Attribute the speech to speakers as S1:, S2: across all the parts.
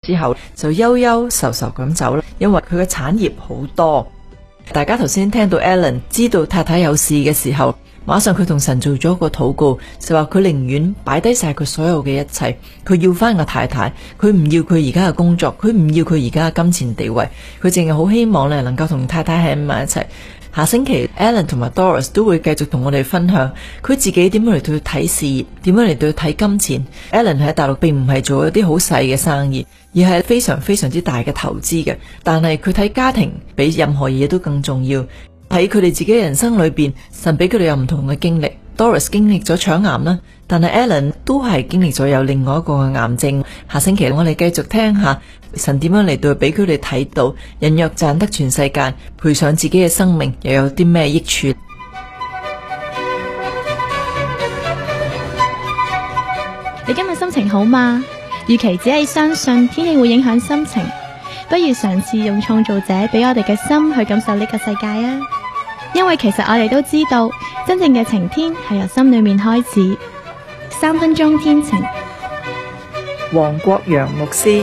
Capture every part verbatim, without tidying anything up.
S1: 之後就憂憂愁愁咁走啦，因為佢嘅產業好多。大家頭先聽到 Alan 知道太太有事嘅時候，馬上佢同神做咗個禱告，就話佢寧願擺低晒佢所有嘅一切，佢要翻個太太，佢唔要佢而家嘅工作，佢唔要佢而家嘅金錢地位，佢淨係好希望咧能夠同太太喺埋一齊。下星期 Alan 同埋 Doris 都會繼續同我哋分享佢自己點樣嚟到睇事業，點樣嚟到睇金錢。Alan 喺大陸並唔係做一啲好細嘅生意，而係非常非常之大嘅投資嘅，但係佢睇家庭比任何嘢都更重要。喺佢哋自己嘅人生裏邊，神俾佢哋有唔同嘅經歷。Doris 經歷咗腸癌啦，但係 Alan 都係經歷咗有另外一個嘅癌症。下星期我哋繼續聽下神點樣嚟到俾佢哋睇到，人若賺得全世界，賠上自己嘅生命，又有啲咩益處？
S2: 你今日心情好嗎？與其只係相信天氣會影響心情，不如嘗試用創造者俾我哋嘅心去感受呢個世界啊！因為其實我哋都知道，真正嘅晴天係由心裏面開始。三分鐘天晴，
S1: 黃國陽牧師。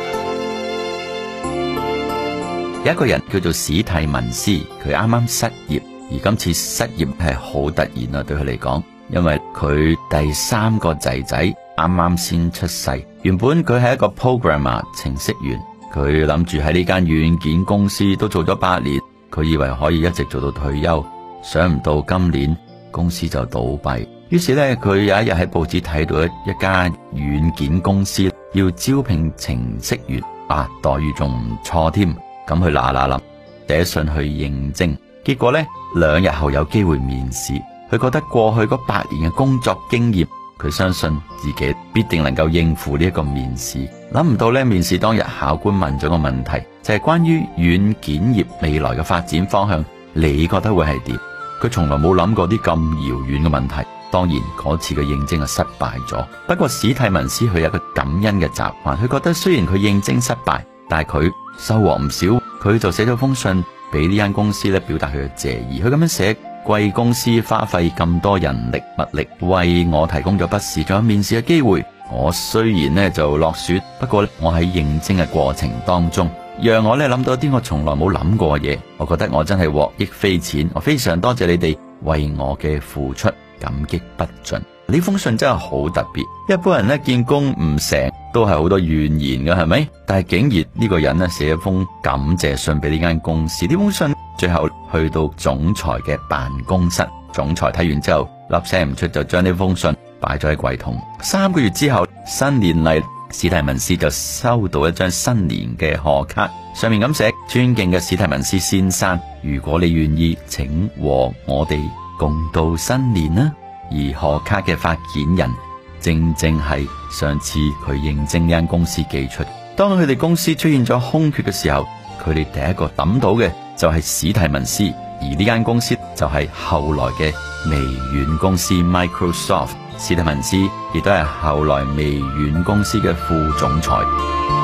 S3: 有一個人叫做史蒂文斯，佢啱啱失業，而今次失業係好突然啊，對佢嚟講，因為佢第三個仔仔啱啱先出世。原本佢係一個 programmer 程式員，佢諗住喺呢間軟件公司都做咗八年，佢以為可以一直做到退休，想唔到今年公司就倒閉。於是呢，佢有一日喺報紙睇到一一家軟件公司要招聘程式員，啊，待遇仲唔錯添。咁佢嗱嗱臨寫信去應徵，結果呢，兩日後有機會面試。佢覺得過去嗰八年嘅工作經驗，佢相信自己必定能夠應付呢一個面試。諗唔到呢，面試當日考官問咗個問題，就係關於軟件業未來嘅發展方向，你覺得會係點？佢從來冇諗過啲咁遙遠嘅問題。當然嗰次嘅應徵係失敗咗。不過史蒂文斯佢有個感恩嘅習慣，佢覺得雖然佢應徵失敗，但係佢收穫唔少。佢就寫咗封信俾呢間公司咧，表達佢嘅謝意。佢咁樣寫：貴公司花費咁多人力物力為我提供咗筆試，仲有面試嘅機會。我雖然呢就落選，不過咧我喺應徵嘅過程當中，讓我咧諗到一啲我從來冇諗過嘅嘢。我覺得我真係獲益匪淺。我非常多謝你哋為我嘅付出，感激不盡。呢封信真係好特別。一般人呢見工唔成都係好多怨言㗎，係咪？但係竟然呢個人呢寫一封感謝信俾呢間公司。呢封信最後去到總裁嘅辦公室，總裁睇完之後粒聲唔出，就將呢封信擺咗喺櫃桶。三個月之後，新年嚟，史蒂文斯就收到一張新年嘅賀卡，上面咁寫：尊敬嘅史蒂文斯先生，如果你願意，請和我哋共度新年啦。而賀卡嘅發件人正正係上次佢應徵呢間公司寄出。當佢哋公司出現咗空缺嘅時候，佢哋第一個諗到嘅就係史蒂文斯，而呢間公司就係後來嘅微軟公司 Microsoft。史蒂文斯亦都係後來微軟公司嘅副總裁。